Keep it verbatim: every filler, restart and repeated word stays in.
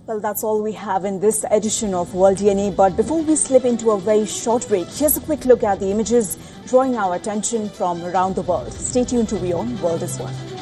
Well, that's all we have in this edition of World D N A. But before we slip into a very short break, here's a quick look at the images drawing our attention from around the world. Stay tuned to WION World is One.